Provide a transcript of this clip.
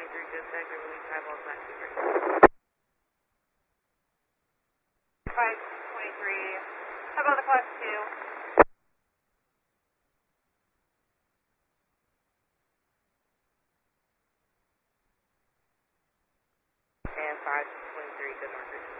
just sector, release 5 all 523. 523. How about the class 2? And 523, good marker.